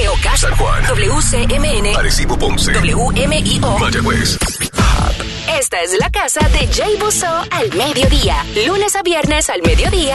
Mateo, San Juan, WCMN, Arecibo, Ponce, WMIO, Mayagüez. Esta es la casa de Jay Busso al mediodía. Lunes a viernes al mediodía